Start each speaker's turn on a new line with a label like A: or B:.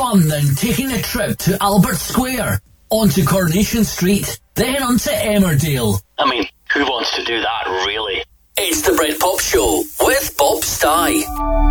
A: fun than taking a trip to Albert Square, onto Coronation Street, then onto Emmerdale.
B: I mean, who wants to do that, really?
A: It's the Britpop Show with Bob Stye.